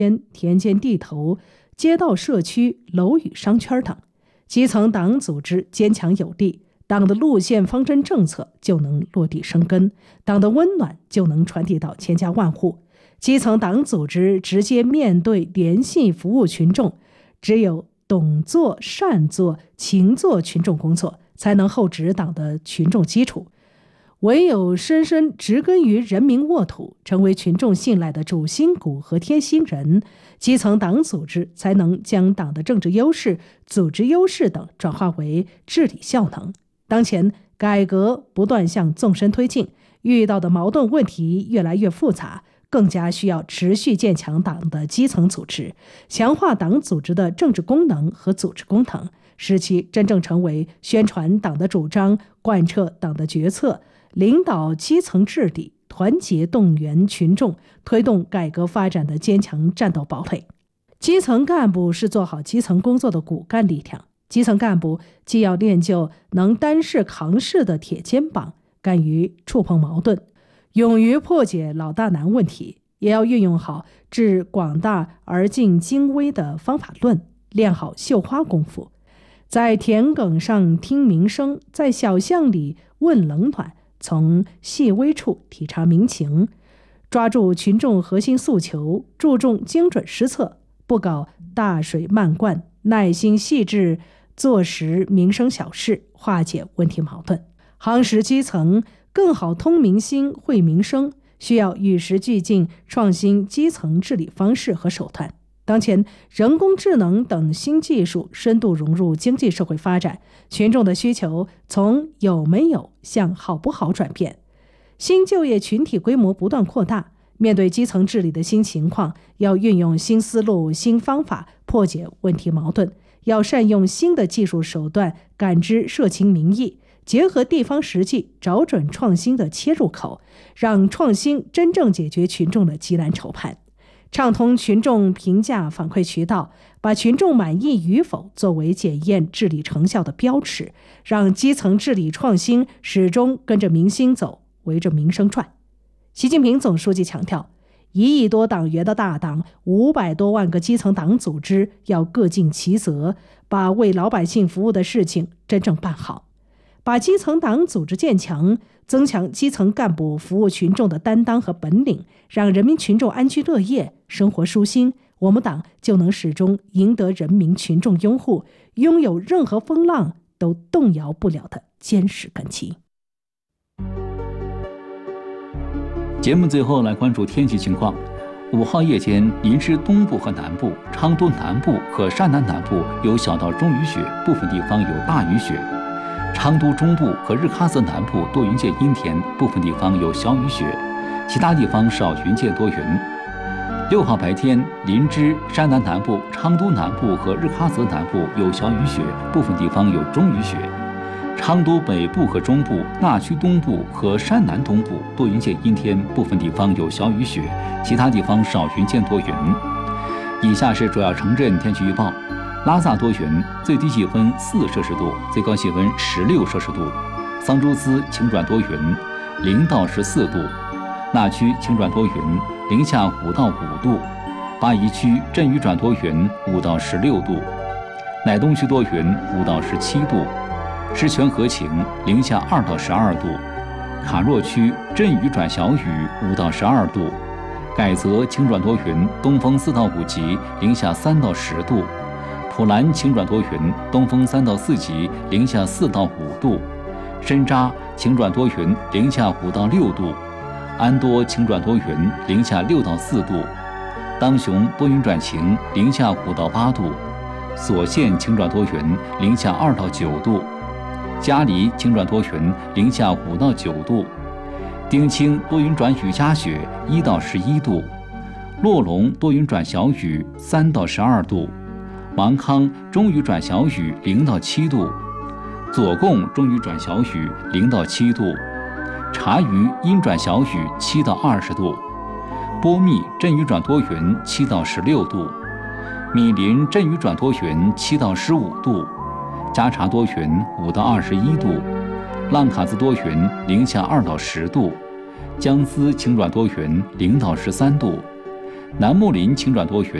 田间地头、街道社区、楼宇商圈等。基层党组织坚强有力，党的路线方针政策就能落地生根，党的温暖就能传递到千家万户。基层党组织直接面对联系服务群众，只有懂做善做勤做群众工作，才能厚植党的群众基础。唯有深深植根于人民沃土，成为群众信赖的主心骨和贴心人，基层党组织才能将党的政治优势、组织优势等转化为治理效能。当前改革不断向纵深推进，遇到的矛盾问题越来越复杂，更加需要持续建强党的基层组织，强化党组织的政治功能和组织功能，使其真正成为宣传党的主张、贯彻党的决策、领导基层治理、团结动员群众、推动改革发展的坚强战斗堡垒。基层干部是做好基层工作的骨干力量，基层干部既要练就能担事扛事的铁肩膀，敢于触碰矛盾，勇于破解老大难问题，也要运用好治广大而尽精微的方法论，练好绣花功夫，在田埂上听民声，在小巷里问冷暖，从细微处体察民情，抓住群众核心诉求，注重精准施策，不搞大水漫灌，耐心细致做实民生小事，化解问题矛盾。夯实基层，更好通民心、惠民生，需要与时俱进，创新基层治理方式和手段。当前人工智能等新技术深度融入经济社会发展，群众的需求从有没有向好不好转变，新就业群体规模不断扩大。面对基层治理的新情况，要运用新思路、新方法破解问题矛盾，要善用新的技术手段感知社情民意，结合地方实际，找准创新的切入口，让创新真正解决群众的急难愁盼。畅通群众评价反馈渠道，把群众满意与否作为检验治理成效的标尺，让基层治理创新始终跟着民心走，围着民生转。习近平总书记强调，1亿多党员的大党，500多万个基层党组织要各尽其责，把为老百姓服务的事情真正办好，把基层党组织建强，增强基层干部服务群众的担当和本领，让人民群众安居乐业、生活舒心，我们党就能始终赢得人民群众拥护，拥有任何风浪都动摇不了的坚实根基。 节目最后来关注天气情况。5号夜间，林芝东部和南部、昌都南部和山南南部有小到中雨雪，部分地方有大雨雪。昌都中部和日喀则南部多云见阴天，部分地方有小雨雪，其他地方少云见多云。6号白天，林芝、山南南部、昌都南部和日喀则南部有小雨雪，部分地方有中雨雪。昌都北部和中部、那曲东部和山南东部多云见阴天，部分地方有小雨雪，其他地方少云见多云。以下是主要城镇天气预报：拉萨多云，最低气温4摄氏度，最高气温16摄氏度；桑珠斯晴转多云，0到14度；那曲晴转多云，零下5到5度；巴宜区阵雨转多云，5到16度；乃东区多云，5到17度；狮泉河晴，零下2到12度；卡若区阵雨转小雨，5到12度；改则晴转多云，东风4到5级，零下3到10度；普兰晴转多云，东风3到4级，零下4到5度；深扎晴转多云，零下5到6度；安多晴转多云，零下6到4度；当雄多云转晴，零下5到8度；索县晴转多云，零下2到9度；嘉黎晴转多云，零下5到9度；丁清多云转雨夹雪，1到11度；洛龙多云转小雨，3到12度；芒康中雨转小雨，0到7度；左贡中雨转小雨，0到7度；察隅阴转小雨，7到20度；波密阵雨转多云，7到16度；米林阵雨转多云，7到15度；加查多云5到21度；浪卡兹多云，零下2到10度；江孜晴转多云，0到13度； 南木林晴转多云，